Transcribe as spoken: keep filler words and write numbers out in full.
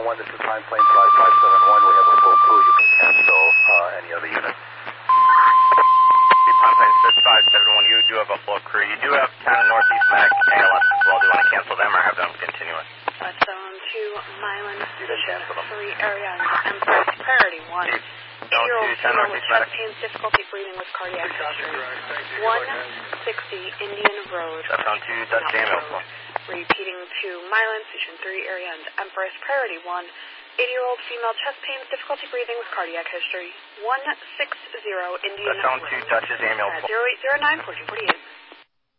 One, this is Time Plane five five seven one. We have a full crew. You can cancel uh, any other unit. Time Plane six five seven one, you do have a full crew. You do have ten Northeast Mac A L S as well. Do you want to cancel them or have them continue it? Uh, zone two, Milan, position three area, and Empress, priority one. Eight-year-old female with chest pains, difficulty breathing with cardiac history. one sixty Indian Road. That's on two, Dutch Samuel. Repeating to Milan, Station three area, and Empress, priority one. eighty-year-old female chest pains, difficulty breathing with cardiac history. one sixty Indian Road. That's on two, Dutch Samuel. zero eight zero nine, fourteen forty-eight.